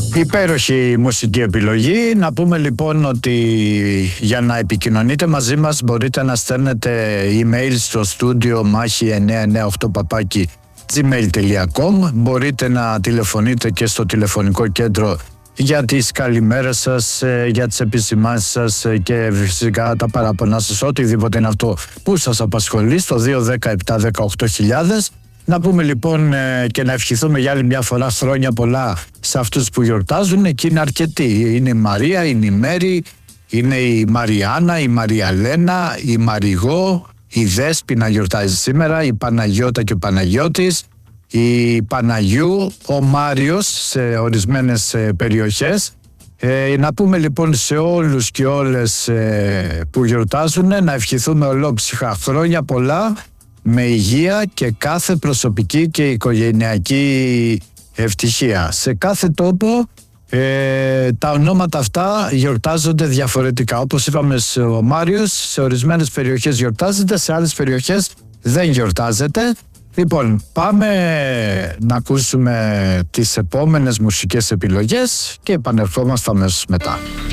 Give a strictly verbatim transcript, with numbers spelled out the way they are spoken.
Υπέροχη μουσική επιλογή. Να πούμε λοιπόν ότι για να επικοινωνείτε μαζί μας μπορείτε να στέλνετε email στο στούντιο μάχη εννιά εννιά οκτώ παπάκι gmail τελεία com. Μπορείτε να τηλεφωνείτε και στο τηλεφωνικό κέντρο για τις καλημέρες σας, για τις επισημάνσεις σας και φυσικά τα παραπονά σας, οτιδήποτε είναι αυτό που σας απασχολεί, στο δύο ένα μηδέν επτά ένα οκτώ χιλιάδες. Να πούμε λοιπόν και να ευχηθούμε για άλλη μια φορά χρόνια πολλά σε αυτούς που γιορτάζουν, και είναι αρκετοί. Είναι η Μαρία, είναι η Μέρη, είναι η Μαριάννα, η Μαριαλένα, η Μαριγό, η Δέσποινα γιορτάζει σήμερα, η Παναγιώτα και ο Παναγιώτης, η Παναγιού, ο Μάριος σε ορισμένες περιοχές. Ε, να πούμε λοιπόν σε όλους και όλες ε, που γιορτάζουν, να ευχηθούμε ολόψυχα χρόνια πολλά, με υγεία και κάθε προσωπική και οικογενειακή ευτυχία. Σε κάθε τόπο ε, τα ονόματα αυτά γιορτάζονται διαφορετικά. Όπως είπαμε, ο Μάριος σε ορισμένες περιοχές γιορτάζεται, σε άλλες περιοχές δεν γιορτάζεται. Λοιπόν, πάμε να ακούσουμε τις επόμενες μουσικές επιλογές και επανερχόμαστε αμέσως μετά.